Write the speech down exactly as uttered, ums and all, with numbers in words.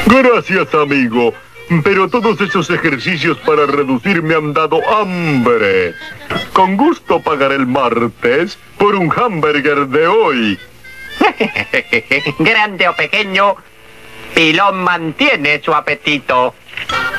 Gracias, amigo. Pero todos esos ejercicios para reducir me han dado hambre. Con gusto pagaré el martes por un hamburger de hoy. Grande o pequeño, Pilón mantiene su apetito.